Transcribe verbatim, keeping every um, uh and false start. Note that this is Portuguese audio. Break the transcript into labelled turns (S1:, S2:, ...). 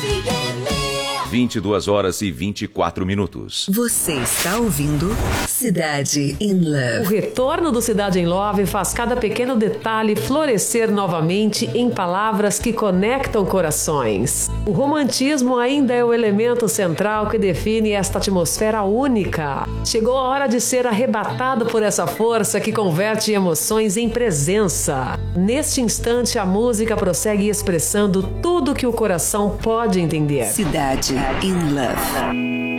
S1: vinte e duas horas e vinte e quatro minutos.
S2: Você está ouvindo Cidade in Love.
S3: O retorno do Cidade in Love faz cada pequeno detalhe florescer novamente em palavras que conectam corações. O romantismo ainda é o elemento central que define esta atmosfera única. Chegou a hora de ser arrebatado por essa força que converte emoções em presença. Neste instante, a música prossegue expressando tudo que o coração pode entender.
S2: Cidade in Love.